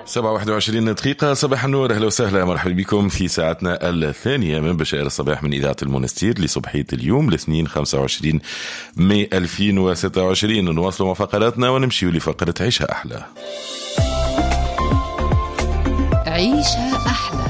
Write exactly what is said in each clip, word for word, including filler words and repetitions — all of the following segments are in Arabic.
سبعة واحد وعشرين دقيقة. صباح النور، أهلا وسهلا، مرحبا بكم في ساعتنا الثانية من بشائر الصباح من إذاعة المنستير لصبحية اليوم الاثنين خمسة وعشرين ماي ألفين وستة وعشرين. نواصل مع فقراتنا ونمشي لفقرة عيشها أحلى. عيشها أحلى.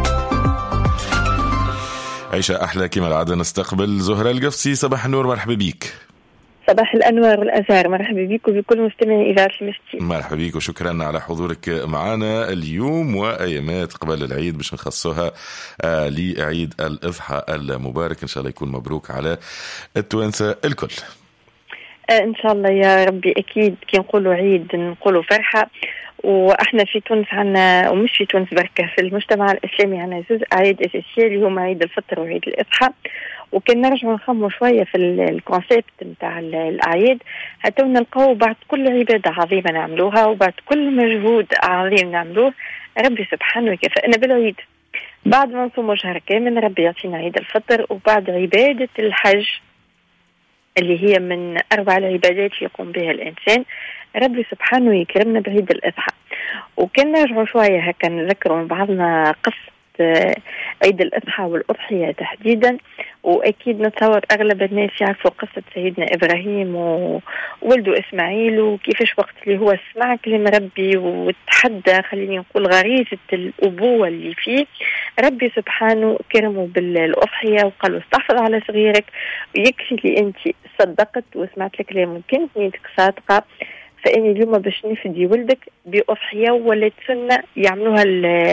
عيشها أحلى كما العادة نستقبل زهرة القفصي. صباح النور، مرحبا بيك. صباح الأنوار والأزهار، مرحبا بك وبكل مستمعي إذاعة المنستير. مرحبا بك وشكرا على حضورك معنا اليوم، وأيامات قبل العيد باش نخصوها آه لعيد الأضحى المبارك، إن شاء الله يكون مبروك على التوانسة الكل. آه إن شاء الله يا ربي. أكيد كي نقولوا عيد نقولوا فرحة، وإحنا في تونس عنا، ومش في تونس بركة، في المجتمع الإسلامي عنا زوج أعياد أساسية اللي هما عيد الفطر وعيد الأضحى. وكان نرجع نخمو شوية في الكونسيبت متاع الأعياد، حتى نلقاو بعد كل عبادة عظيمة نعملوها وبعد كل مجهود عظيم نعملوه ربي سبحانه يكافئنا بالعيد. بعد ما نصوم شهر كامل ربي يعطينا عيد الفطر، وبعد عبادة الحج اللي هي من أربع العبادات يقوم بها الإنسان ربي سبحانه يكرمنا بعيد الأضحى. وكان نرجع شوية هكا نذكروا من بعضنا قصة عيد الأضحى والأضحية تحديدا. وأكيد نتصور أغلب الناس يعرفوا قصة سيدنا إبراهيم وولده إسماعيل، وكيفاش وقت اللي هو سمع كلام ربي وتحدى خليني نقول غريزة الأبوة اللي فيه، ربي سبحانه كرمه بالأضحية وقال له استحفظ على صغيرك، ويكفي لي أنت صدقت وسمعت الكلام وكنت نيتك صادقة، فإني اليوم باش نفدي ولدك بأضحية ولت سنة يعملوها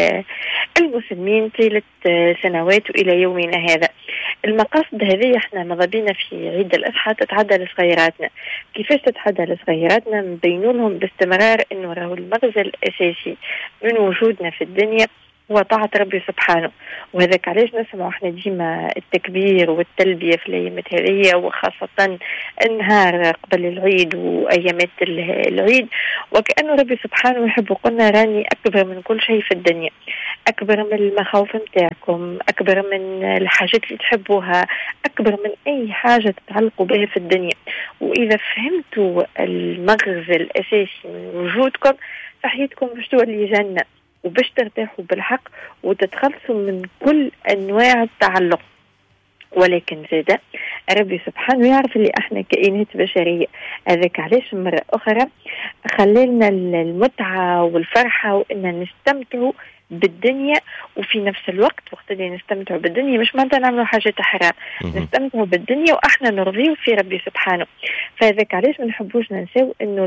المسلمين طيلة سنوات وإلى يومنا هذا. المقاصد هذه احنا ماذا بينا في عيد الأضحى تتعدى لصغيراتنا. كيفاش تتعدى لصغيراتنا؟ نبينوا لهم باستمرار انه راهو المغزى الأساسي من وجودنا في الدنيا هو طاعة ربي سبحانه. وهذاك علاش نسمع احنا ديما التكبير والتلبية في الأيامات هذه، وخاصة النهار قبل العيد وأيامات العيد، وكأنه ربي سبحانه يحب قلنا راني أكبر من كل شيء في الدنيا، أكبر من المخاوف متاعكم، أكبر من الحاجات اللي تحبوها، أكبر من أي حاجة تتعلقوا بها في الدنيا. وإذا فهمتوا المغزى الأساسي من وجودكم فحياتكم باش تولي جنة وباش ترتاحوا بالحق وتتخلصوا من كل أنواع التعلق. ولكن زادة ربي سبحانه يعرف اللي احنا كائنات بشرية، هذاك علاش مرة أخرى خلينا المتعة والفرحة وإن نستمتعوا بالدنيا، وفي نفس الوقت وقت اللي نستمتعوا بالدنيا مش معناتها نعملوا حاجة حرام، نستمتعوا بالدنيا وإحنا نرضيه في ربي سبحانه. فهذاك علاش ما نحبوش ننساو إنه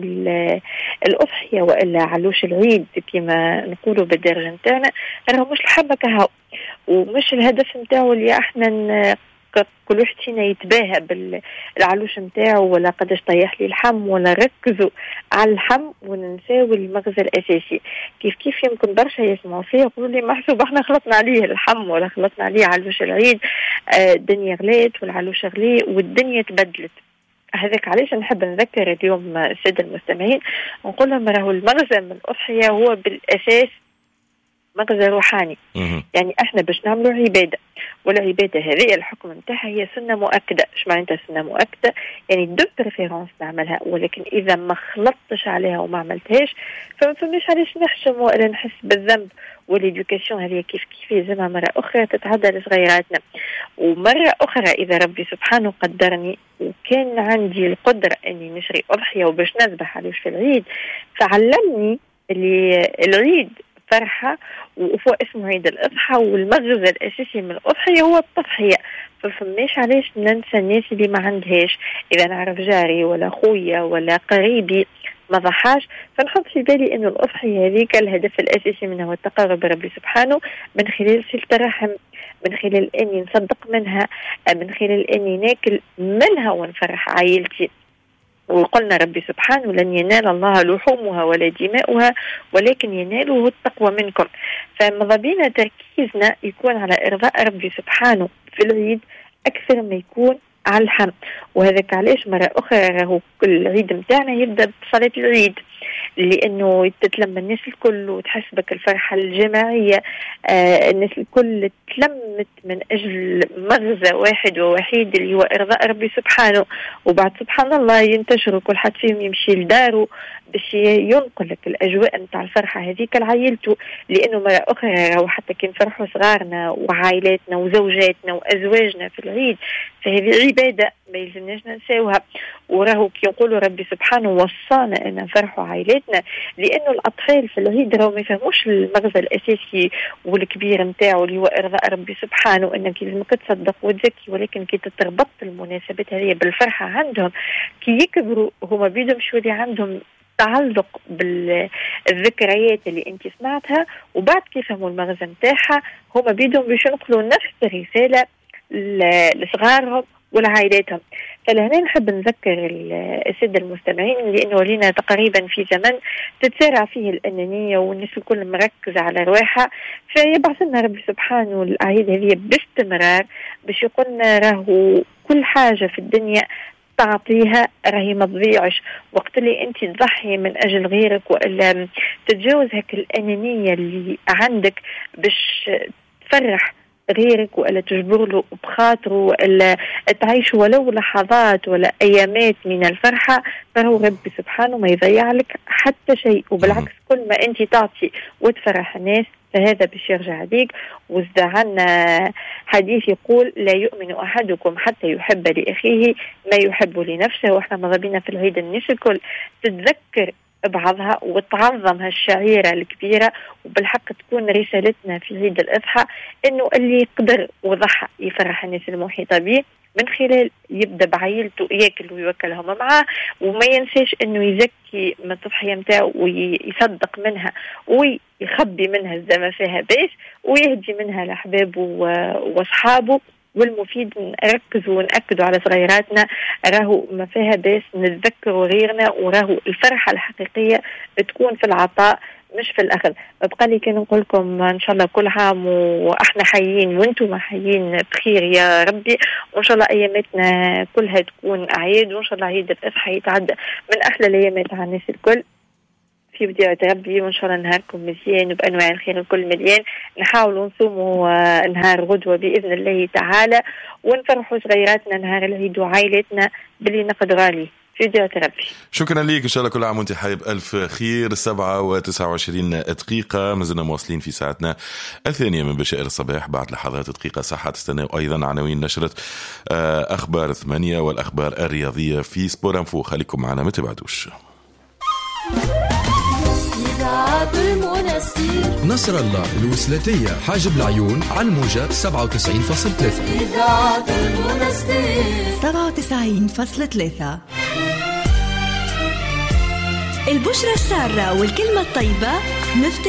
الأضحية وإلا علوش العيد كما نقولوا بالدرجة نتاعنا راهو مش الحبة كهو، ومش الهدف نتاعو اللي إحنا كل واحد فينا يتباهى بالعلوش نتاعو ولا قداش طيح لي اللحم ولا ركزوا على اللحم وننساو المغزى الأساسي. كيف كيف يمكن برشا يسمعوا فيه يقولوا لي محسوب احنا خلطنا عليه اللحم ولا خلطنا عليه علوش العيد، آه الدنيا غلات والعلوش غلي والدنيا تبدلت. هذاك علاش نحب نذكر اليوم السادة المستمعين ونقول لهم راهو المغزى من الأضحية هو بالأساس مغزى روحاني. يعني احنا باش نعملوا عبادة، والعبادة هذه الحكم نتاعها هي سنة مؤكدة. ايش معناتها سنة مؤكدة؟ يعني دو بريفيرونس نعملها، ولكن اذا ما خلطتش عليها وما عملتهاش فما فماش علاش نحشم ولا نحس بالذنب. والإدوكاسيون هذه كيف كيف يلزمها مرة أخرى تتعدى لصغيراتنا. ومرة أخرى إذا ربي سبحانه قدرني وكان عندي القدرة أني نشري أضحية وباش نذبح عليش في العيد، فعلمني اللي العيد فرحة وفوق اسمه عيد الأضحى، والمغزى الأساسي من الأضحية هو التضحية. ففماش علاش ننسى الناس اللي ما عندهاش. إذا نعرف جاري ولا خويا ولا قريبي ما ضحاش فنحط في بالي أن الأضحية هذيك الهدف الأساسي منها هو التقرب بربي سبحانه من خلال صلة الرحم، من خلال أني نصدق منها، من خلال أني ناكل منها ونفرح عائلتي. وقلنا ربي سبحانه لن ينال الله لحومها ولا دماؤها ولكن يناله التقوى منكم. فماذا بينا تركيزنا يكون على إرضاء ربي سبحانه في العيد أكثر ما يكون على الحمد. وهذاك علاش مرة أخرى راهو كل عيد متاعنا يبدأ بصلاة العيد، لأنه تتلم الناس الكل وتحس بك الفرحة الجماعية. آه الناس الكل تلمت من أجل مغزى واحد ووحيد اللي هو إرضاء ربي سبحانه. وبعد سبحان الله ينتشروا كل حد فيهم يمشي لداره باش ينقل لك الاجواء نتاع الفرحه هذيك لعائلته، لانه مره اخرى راهو حتى كي نفرحوا صغارنا وعائلاتنا وزوجاتنا وازواجنا في العيد فهذه عباده ما يلزمناش ننساوها. وراهو كي يقولوا ربي سبحانه وصانا ان نفرحوا عائلاتنا، لانه الاطفال في العيد راهو ما يفهموش المغزى الاساسي والكبير نتاعو اللي هو ارضاء ربي سبحانه، انك لازمك تصدق وتزكي، ولكن كي تتربط المناسبات هذه بالفرحه عندهم كي يكبروا هما بيدهم شو اللي عندهم تعلق بالذكريات اللي انت سمعتها، وبعد كيف فهموا المغزى نتاعها هما بيدهم باش ينقلوا نفس الرساله لصغارهم ولعائلاتهم. فلهنا نحب نذكر السادة المستمعين، لأنه لنا تقريبا في زمن تتسارع فيه الأنانية والناس الكل مركزة على رواحها، فيبعث لنا ربي سبحانه الأعياد هذه باستمرار باش يقولنا راهو كل حاجة في الدنيا تعطيها راهي ما تضيعش، وقت اللي انت تضحي من اجل غيرك والا تتجاوز هيك الانانيه اللي عندك باش تفرح غيرك ولا تجبر له بخاطره ولا تعيش ولو لحظات ولا ايامات من الفرحه، فهو ربي سبحانه ما يضيع لك حتى شيء، وبالعكس كل ما انت تعطي وتفرح الناس فهذا باش يرجع عليك. وزد عنا حديث يقول لا يؤمن أحدكم حتى يحب لأخيه ما يحب لنفسه، وإحنا مضبينا في العيد الناس الكل تتذكر بعضها وتعظم هالشعيرة الكبيرة، وبالحق تكون رسالتنا في عيد الأضحى إنه اللي يقدر وضحى يفرح الناس المحيطة به من خلال يبدأ بعائلته ياكل ويوكلهم معاه، وما ينساش إنه يزكي من التضحية متاعه ويصدق منها ويخبي منها إذا ما فيها باش، ويهدي منها لأحبابه وأصحابه. والمفيد نركزوا ونأكدوا على صغيراتنا راهو ما فيها باس نتذكروا غيرنا، وراهو الفرحة الحقيقية تكون في العطاء مش في الأخذ. بقى لي كان نقول لكم إن شاء الله كل عام وإحنا حيين وإنتم حيين بخير يا ربي، وإن شاء الله أياماتنا كلها تكون أعياد، وإن شاء الله عيد الأضحى يتعدى من أحلى الأيامات على الناس الكل في بداية ربي. وإن شاء الله نهاركم مزيان وبأنواع الخير الكل مليان، نحاولوا نصوموا نهار غدوة بإذن الله تعالى، ونفرحوا صغيراتنا نهار العيد وعائلتنا باللي نقدر عليه في بداية ربي. شكرا ليك، إن شاء الله كل عام وانت حي بألف خير. سبعة وتسعة وعشرين دقيقة مازلنا مواصلين في ساعتنا الثانية من بشائر الصباح. بعد لحظات دقيقة صحة تستنى أيضا عناوين نشرة أخبار ثمانية والأخبار الرياضية في سبور انفو. خليكم معنا ما تبعدوش. نصر الله الوسلاتية حاجب العيون على الموجة سبعة وتسعين فاصلة ثلاثة سبعة وتسعين فاصلة ثلاثة. البشرة السارة والكلمة الطيبة مفتاح